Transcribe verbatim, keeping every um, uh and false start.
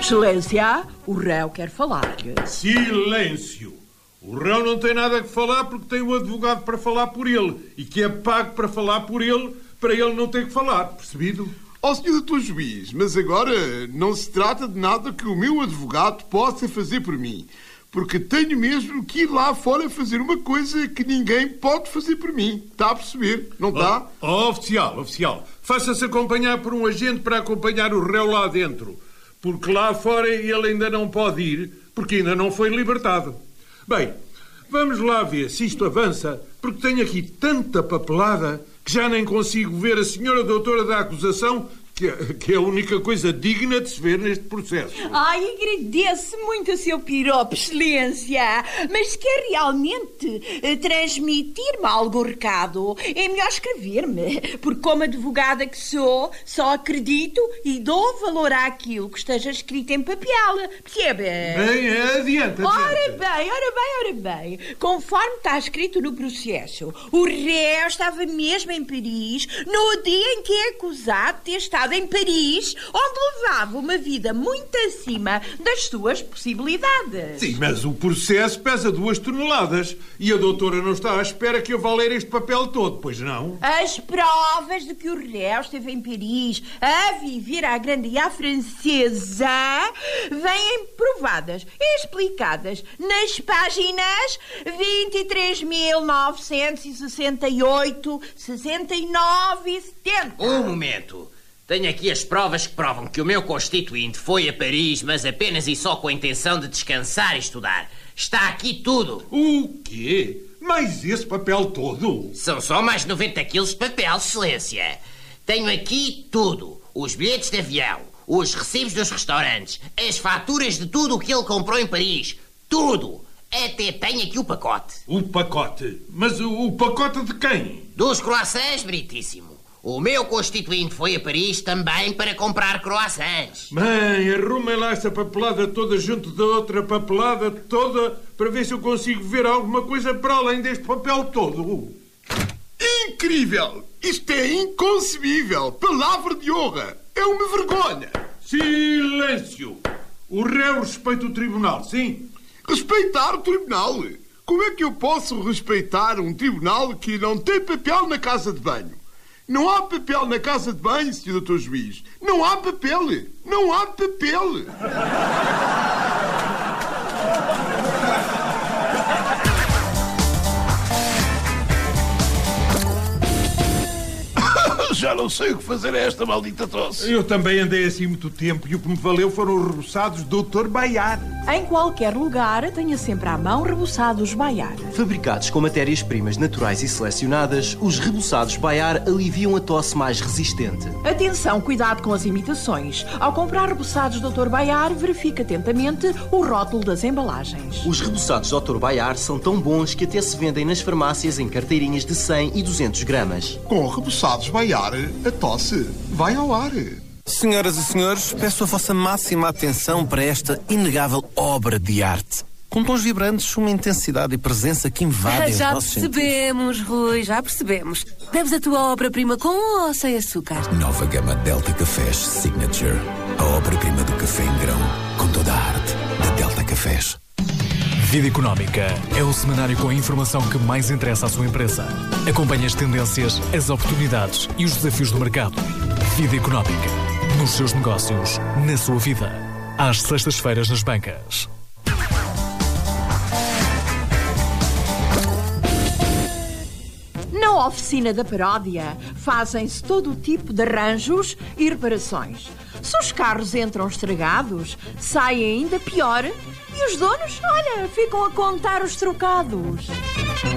Excelência, o réu quer falar-lhe. Silêncio! O réu não tem nada que falar porque tem o advogado para falar por ele e que é pago para falar por ele, para ele não ter que falar, percebido? Ó oh, senhor doutor Juiz, mas agora não se trata de nada que o meu advogado possa fazer por mim, porque tenho mesmo que ir lá fora fazer uma coisa que ninguém pode fazer por mim. Está a perceber? Não está? Oh, oh, oficial, oficial, faça-se acompanhar por um agente para acompanhar o réu lá dentro, porque lá fora ele ainda não pode ir, porque ainda não foi libertado. Bem, vamos lá ver se isto avança, porque tenho aqui tanta papelada que já nem consigo ver a senhora doutora da acusação, que é, que é a única coisa digna de se ver neste processo. Ai, agradeço muito o seu piropo, excelência. Mas se quer realmente eh, transmitir-me algum recado, é melhor escrever-me. Porque como advogada que sou, só acredito e dou valor àquilo que esteja escrito em papel. Percebe? Bem, é adiante, adiante. Ora bem, ora bem, ora bem. Conforme está escrito no processo, o réu estava mesmo em Paris no dia em que é acusado de ter estado em Paris, onde levava uma vida muito acima das suas possibilidades. Sim, mas o processo pesa duas toneladas e a doutora não está à espera que eu vá ler este papel todo, pois não? As provas de que o réu esteve em Paris a viver à grande e à francesa vêm provadas e explicadas nas páginas vinte e três mil novecentos e sessenta e oito, sessenta e nove e setenta. Um momento. Tenho aqui as provas que provam que o meu constituinte foi a Paris, mas apenas e só com a intenção de descansar e estudar. Está aqui tudo. O quê? Mais esse papel todo? São só mais noventa quilos de papel, excelência. Tenho aqui tudo. Os bilhetes de avião, os recibos dos restaurantes, as faturas de tudo o que ele comprou em Paris. Tudo. Até tenho aqui o pacote. O pacote? Mas o, o pacote de quem? Dos croissants, meritíssimo. O meu constituinte foi a Paris também para comprar croissants. Mãe, arrumem lá essa papelada toda junto da outra papelada toda para ver se eu consigo ver alguma coisa para além deste papel todo. Incrível! Isto é inconcebível! Palavra de honra! É uma vergonha! Silêncio! O réu respeita o tribunal, sim? Respeitar o tribunal? Como é que eu posso respeitar um tribunal que não tem papel na casa de banho? Não há papel na casa de banho, senhor doutor Juiz. Não há papel. Não há papel. Já não sei o que fazer a esta maldita tosse. Eu também andei assim muito tempo e o que me valeu foram os reboçados do doutor Baiar. Em qualquer lugar, tenha sempre à mão reboçados Baiar. Fabricados com matérias-primas naturais e selecionadas, os reboçados Baiar aliviam a tosse mais resistente. Atenção, cuidado com as imitações. Ao comprar reboçados doutor Baiar, verifique atentamente o rótulo das embalagens. Os reboçados doutor Baiar são tão bons que até se vendem nas farmácias em carteirinhas de cem e duzentos gramas. Com reboçados Baiar, a tosse vai ao ar. Senhoras e senhores, peço a vossa máxima atenção para esta inegável obra de arte. Com tons vibrantes, uma intensidade e presença que invadem os Já nossos percebemos, sentidos. Rui, já percebemos. Bebes a tua obra-prima com ou sem açúcar? Nova gama Delta Cafés Signature. A obra-prima do café em grão, com toda a arte da Delta Cafés. Vida Económica é o semanário com a informação que mais interessa à sua empresa. Acompanhe as tendências, as oportunidades e os desafios do mercado. Vida Económica. Nos seus negócios, na sua vida. Às sextas-feiras nas bancas. Na oficina da paródia fazem-se todo o tipo de arranjos e reparações. Se os carros entram estragados, saem ainda pior e os donos, olha, ficam a contar os trocados.